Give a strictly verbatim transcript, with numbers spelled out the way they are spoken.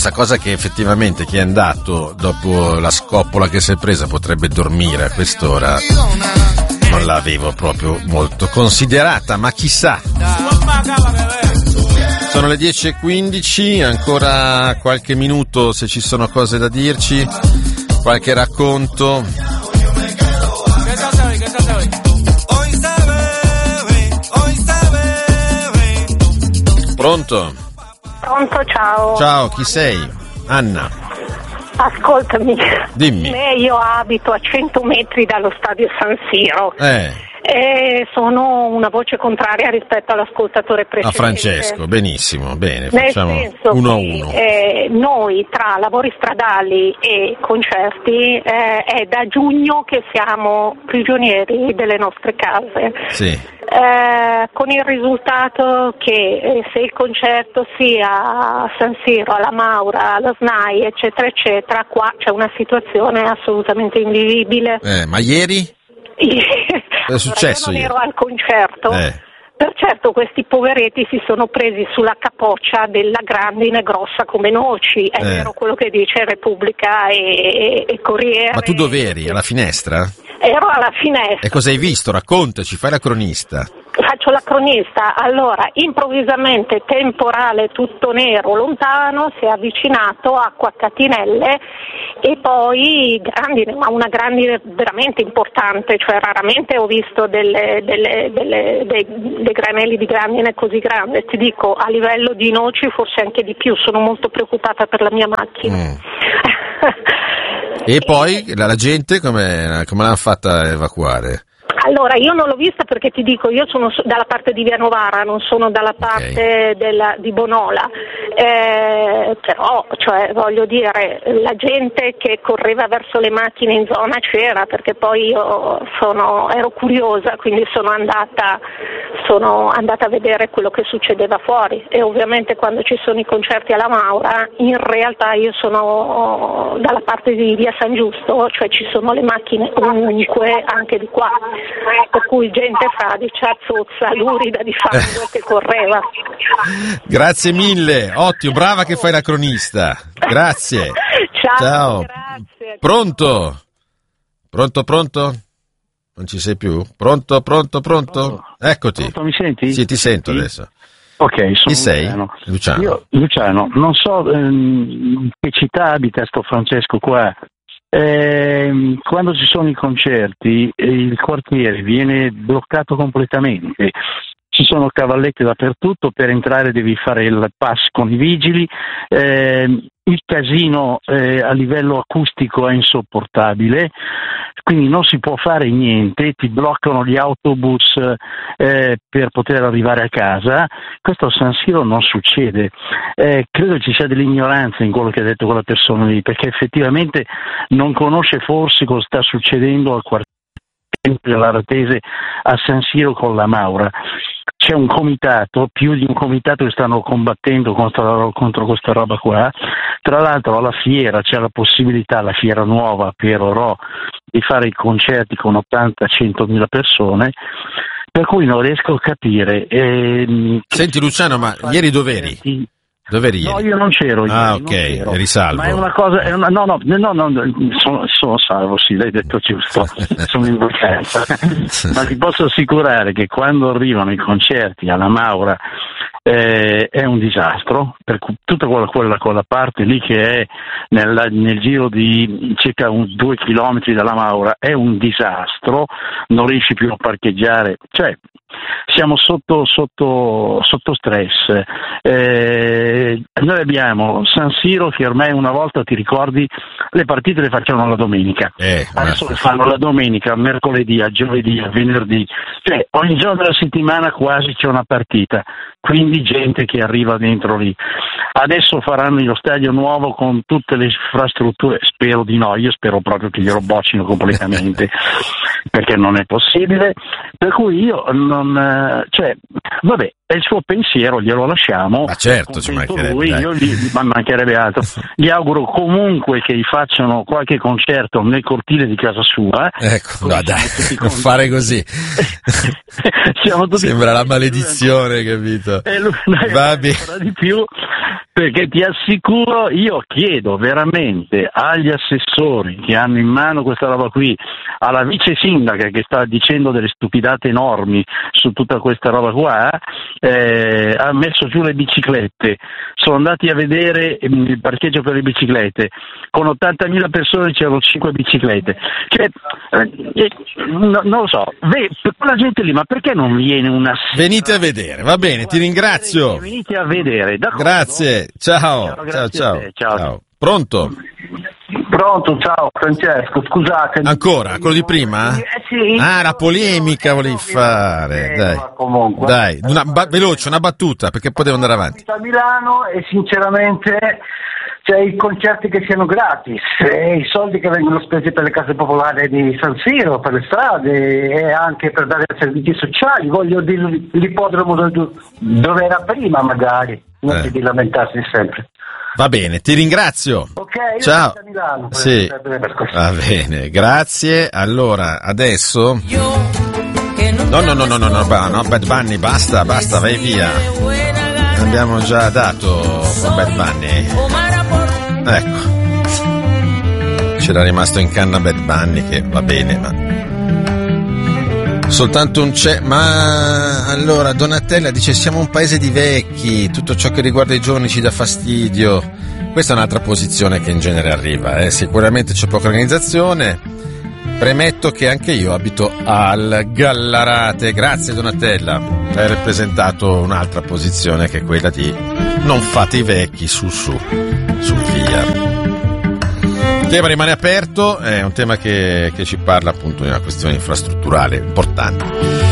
questa cosa che effettivamente chi è andato dopo la scoppola che si è presa potrebbe dormire a quest'ora, non l'avevo proprio molto considerata, ma chissà. Sono le dieci e quindici, ancora qualche minuto se ci sono cose da dirci, qualche racconto. Pronto? Pronto, ciao. Ciao, chi sei? Anna. Ascoltami. Dimmi. Eh, io abito a cento metri dallo stadio San Siro. Eh. E sono una voce contraria rispetto all'ascoltatore precedente. A Francesco, benissimo, bene, Nel facciamo senso uno a che, uno. Eh, noi tra lavori stradali e concerti eh, è da giugno che siamo prigionieri delle nostre case. Sì. Eh, con il risultato che eh, se il concerto sia a San Siro, alla Maura, alla S N A I, eccetera, eccetera, qua c'è una situazione assolutamente invivibile. Eh, ma ieri? È successo allora, io non ieri? ero al concerto. Eh. Per certo questi poveretti si sono presi sulla capoccia della grandine grossa come noci, è Eh. vero quello che dice Repubblica e, e Corriere. Ma tu dov'eri? Alla finestra? Ero alla finestra. E cosa hai visto? Raccontaci, fai la cronista. Faccio la cronista. Allora, improvvisamente temporale tutto nero lontano, si è avvicinato, acqua a catinelle e poi grandine, ma una grandine veramente importante, cioè raramente ho visto delle, delle, delle, dei, dei granelli di grandine così grande, ti dico a livello di noci forse anche di più, sono molto preoccupata per la mia macchina. Mm. E poi la, la gente come, come l'hanno fatta a evacuare? Allora, io non l'ho vista perché ti dico, io sono dalla parte di Via Novara, non sono dalla parte okay. della, di Bonola, eh, però, cioè, voglio dire, la gente che correva verso le macchine in zona c'era, perché poi io sono, ero curiosa, quindi sono andata, sono andata a vedere quello che succedeva fuori e ovviamente quando ci sono i concerti alla Maura, in realtà io sono dalla parte di Via San Giusto, cioè ci sono le macchine ovunque, anche di qua. Per cui gente fradicia, zozza, lurida di fango che correva. Grazie mille, ottimo, brava che fai la cronista. Grazie. Ciao, Ciao. Grazie. Pronto? Pronto, pronto? Non ci sei più? Pronto, pronto, pronto? Pronto. Eccoti. Pronto, mi senti? Sì, ti sento Sì. adesso. Ok, sono Chi sei? Luciano. Luciano. Io, Luciano, non so ehm, che città abita sto Francesco qua. Eh, quando ci sono i concerti eh, il quartiere viene bloccato completamente, ci sono cavalletti dappertutto, per entrare devi fare il pass con i vigili, eh, il casino eh, a livello acustico è insopportabile, quindi non si può fare niente, ti bloccano gli autobus eh, per poter arrivare a casa. Questo a San Siro non succede, eh, credo ci sia dell'ignoranza in quello che ha detto quella persona lì, perché effettivamente non conosce forse cosa sta succedendo al quartiere dell'Aratese a San Siro con la Maura. C'è un comitato, più di un comitato che stanno combattendo contro, contro questa roba qua. Tra l'altro alla fiera c'è la possibilità, la fiera nuova Piero Rò, di fare i concerti con ottanta centomila persone, per cui non riesco a capire. Ehm, Senti Luciano, ma ieri dov'eri? Dov'eri ieri? No, io non c'ero. Ah, ieri, ok, non c'ero. eri salvo. Ma è una cosa, è una, no, no, no, no, no sono, sono salvo, sì, l'hai detto giusto, sono in vacanza. Ma ti posso assicurare che quando arrivano i concerti alla Maura eh, è un disastro, per tutta quella, quella, quella parte lì che è nel, nel giro di circa un, due chilometri dalla Maura è un disastro, non riesci più a parcheggiare, cioè siamo sotto, sotto, sotto stress. Eh, noi abbiamo San Siro che ormai una volta, ti ricordi, le partite le facevano la domenica, eh, adesso le fanno la domenica, mercoledì, a giovedì, a venerdì, cioè ogni giorno della settimana quasi c'è una partita, quindi gente che arriva dentro lì. Adesso faranno lo stadio nuovo con tutte le infrastrutture, spero di no, io spero proprio che glielo boccino completamente perché non è possibile, per cui io non, cioè, vabbè, è il suo pensiero, glielo lasciamo. Ma certo, ci mancherebbe, lui, io gli, ma mancherebbe altro. Gli auguro comunque che gli facciano qualche concerto nel cortile di casa sua. Ecco, no dai, non fare così. Siamo tutti Sembra la maledizione, capito? E lui, Va bene. Di più. Perché ti assicuro, io chiedo veramente agli assessori che hanno in mano questa roba qui, alla vice sindaca che sta dicendo delle stupidate enormi su tutta questa roba qua, eh, ha messo giù le biciclette, sono andati a vedere il parcheggio per le biciclette, con ottantamila persone c'erano cinque biciclette, cioè, eh, no, non lo so, Ve, quella gente lì, ma perché non viene una... Venite a vedere, va bene, ti ringrazio. Venite a vedere, d'accordo? Grazie. Ciao, ciao, ciao, ciao. ciao. Pronto? Pronto, ciao Francesco, scusate. Ancora, quello di prima? Eh sì. Ah, la polemica volevi fare, dai. Comunque. Dai, una ba- veloce, una battuta, perché poi devo andare avanti. A Milano e sinceramente c'è i concerti che siano gratis, e i soldi che vengono spesi per le case popolari di San Siro, per le strade e anche per dare servizi sociali, voglio dire l'ippodromo dove era prima magari, non eh. di lamentarsi sempre. Va bene, ti ringrazio. Ok, io ciao. sono a Milano. Sì. Va bene, grazie. Allora, adesso No, no, no, no, no, no, no, Bad Bunny, basta, basta, vai via. Abbiamo già dato Bad Bunny. Ecco. C'era rimasto in canna Bad Bunny che va bene, ma soltanto un c'è. Ma allora Donatella dice siamo un paese di vecchi, tutto ciò che riguarda i giovani ci dà fastidio. Questa è un'altra posizione che in genere arriva, eh. Sicuramente c'è poca organizzazione. Premetto che anche io abito al Gallarate. Grazie Donatella, hai rappresentato un'altra posizione che è quella di non fate i vecchi, su su, su via. Il tema rimane aperto, è un tema che, che ci parla appunto di una questione infrastrutturale importante.